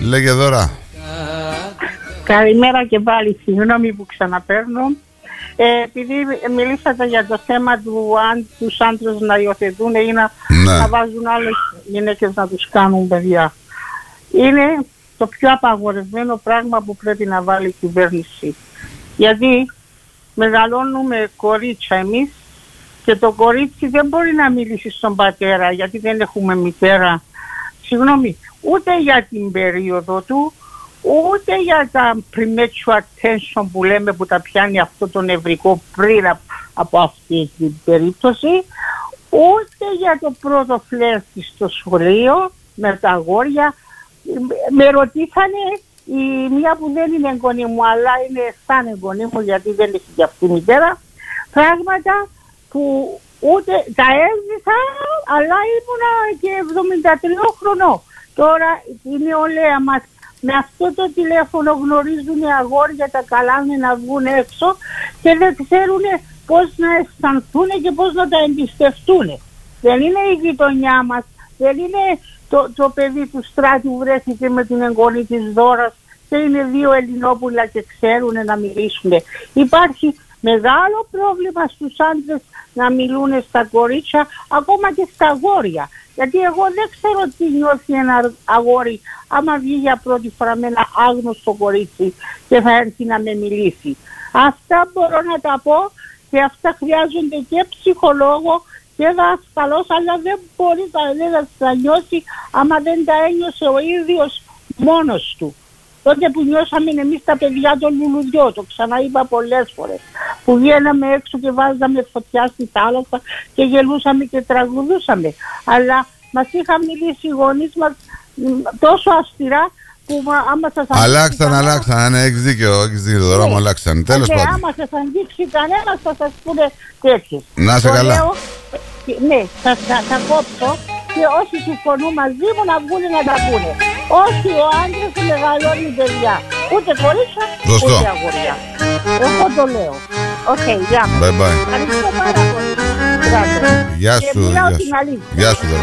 Λέγε Δώρα. Καλημέρα και πάλι, συγγνώμη που ξαναπαίρνω. Επειδή μιλήσατε για το θέμα του αν τους άντρες να υιοθετούν ή να βάζουν άλλες γυναίκες να τους κάνουν παιδιά. Είναι το πιο απαγορευμένο πράγμα που πρέπει να βάλει η κυβέρνηση. Γιατί μεγαλώνουμε κορίτσια εμείς και το κορίτσι δεν μπορεί να μιλήσει στον πατέρα γιατί δεν έχουμε μητέρα. Συγγνώμη, ούτε για την περίοδο του, ούτε για τα premature attention που λέμε που τα πιάνει αυτό το νευρικό πριν από αυτή την περίπτωση, ούτε για το πρώτο φλερ της στο σχολείο με τα αγόρια. Με ρωτήσανε η μία που δεν είναι εγγονή μου αλλά είναι σαν εγγονή μου γιατί δεν έχει και αυτή μητέρα, πράγματα που ούτε τα έζησα αλλά ήμουνα και 73 χρονών. Τώρα η νεολαία μας με αυτό το τηλέφωνο γνωρίζουν αγόρια τα καλά να βγουν έξω και δεν ξέρουν πώς να αισθανθούν και πώς να τα εμπιστευτούν. Δεν είναι η γειτονιά μας, δεν είναι το παιδί του Στράτου βρέθηκε με την εγγονή της Δώρας και είναι δύο Ελληνόπουλα και ξέρουν να μιλήσουν. Υπάρχει μεγάλο πρόβλημα στους άντρες να μιλούν στα κορίτσια, ακόμα και στα αγόρια. Γιατί εγώ δεν ξέρω τι νιώθει ένα αγόρι άμα βγει για πρώτη φορά με ένα άγνωστο κορίτσι και θα έρθει να με μιλήσει. Αυτά μπορώ να τα πω και αυτά χρειάζονται και ψυχολόγο και δάσκαλος, αλλά δεν μπορεί κανένας να τα νιώσει άμα δεν τα ένιωσε ο ίδιος μόνος του. Τότε που νιώσαμε εμείς τα παιδιά των λουλουδιών, το ξαναείπα πολλές φορές, που βγαίναμε έξω και βάζαμε φωτιά στη θάλασσα και γελούσαμε και τραγουδούσαμε. Αλλά μας είχαν μιλήσει οι γονείς μας τόσο αυστηρά που άμα σας αλλάξαν, ναι, έχεις δίκιο, τώρα μου αλλάξαν. Τέλος πάντων. Άμα σας αγγίξει κανένας θα σας πούνε τέτοιες. Να είσαι καλά. Ναι, θα κόψω και όσοι συμφωνούν μαζί μου να βγουν να τα πούνε. Όχι ο άντρας μεγαλώνει παιδιά. Ούτε κορίτσια, ούτε αγόρια. Εγώ το λέω. Οκ, γεια μας. Bye bye. Ευχαριστώ πάρα πολύ. Γεια σου. Και μιλάω την αλήθεια. Γεια σου.